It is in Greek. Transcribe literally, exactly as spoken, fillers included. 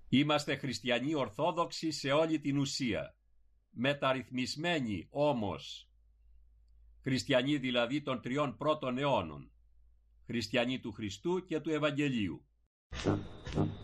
Είμαστε χριστιανοί ορθόδοξοι σε όλη την ουσία, μεταρρυθμισμένοι όμως. Χριστιανοί δηλαδή των τριών πρώτων αιώνων, χριστιανοί του Χριστού και του Ευαγγελίου.